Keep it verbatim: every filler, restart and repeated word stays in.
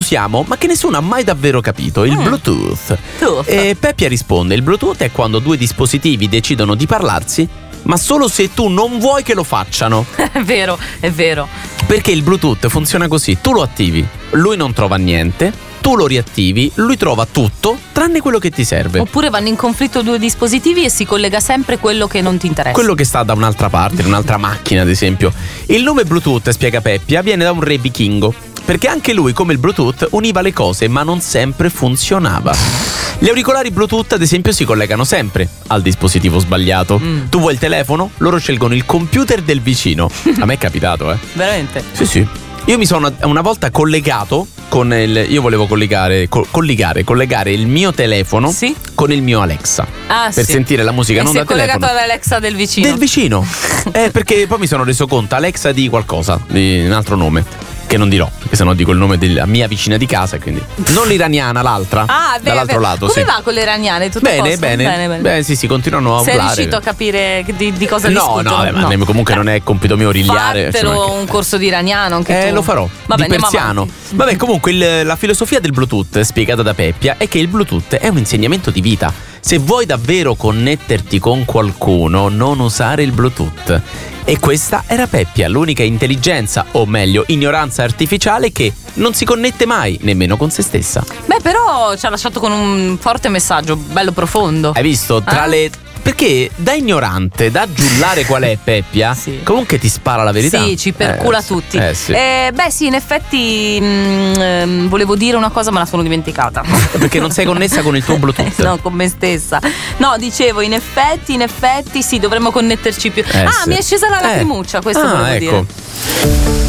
usiamo, ma che nessuno ha mai davvero capito, il Mm. Bluetooth. Tooth. E Peppia risponde: il Bluetooth è quando due dispositivi decidono di parlarsi, ma solo se tu non vuoi che lo facciano. È vero, è vero. Perché il Bluetooth funziona così: tu lo attivi, lui non trova niente, tu lo riattivi, lui trova tutto tranne quello che ti serve. Oppure vanno in conflitto due dispositivi e si collega sempre quello che non ti interessa. Quello che sta da un'altra parte, in un'altra macchina ad esempio. Il nome Bluetooth, spiega Peppia, viene da un re vichingo, perché anche lui, come il Bluetooth, univa le cose ma non sempre funzionava. Gli auricolari Bluetooth ad esempio si collegano sempre al dispositivo sbagliato. Mm. Tu vuoi il telefono? Loro scelgono il computer del vicino. A me è capitato, eh. Veramente? Sì, sì. Io mi sono una volta collegato con il. Io volevo collegare, co- collegare, collegare il mio telefono Sì. con il mio Alexa. Ah, per sì. sentire la musica, E non si da è collegato telefono. all'Alexa del vicino. Del vicino. Eh, perché poi mi sono reso conto, Alexa di qualcosa, di un altro nome, che non dirò, perché sennò dico il nome della mia vicina di casa, quindi. Non l'iraniana, l'altra. Ah, beh, dall'altro beh. lato, Come sì. va con le iraniane? Tutto a Bene, posto? bene, bene, bene. Beh, sì, sì, continuano a Sei urlare. riuscito a capire di, di cosa No, discutono? no, beh, ma comunque non è compito mio rigliare. Fatelo insomma, un corso di iraniano anche Eh, tu. lo farò. Vabbè, di andiamo persiano. avanti. Vabbè, comunque il- la filosofia del Bluetooth, spiegata da Peppia, è che il Bluetooth è un insegnamento di vita. Se vuoi davvero connetterti con qualcuno, non usare il Bluetooth. E questa era Peppia, l'unica intelligenza, o meglio, ignoranza artificiale che non si connette mai, nemmeno con se stessa. Beh, però ci ha lasciato con un forte messaggio, bello profondo. Hai visto? Tra Ah. le. Perché da ignorante, da giullare qual è Peppia, Sì. comunque ti spara la verità. Sì, ci percula Eh, sì. tutti. Eh sì. Eh, beh, sì, in effetti mh, ehm, volevo dire una cosa, ma la sono dimenticata. Perché non sei connessa con il tuo Bluetooth. No, con me stessa. No, dicevo, in effetti, in effetti, sì, dovremmo connetterci più. Eh, ah, sì. mi è scesa la Eh. lacrimuccia, questo Ah, volevo ecco. dire.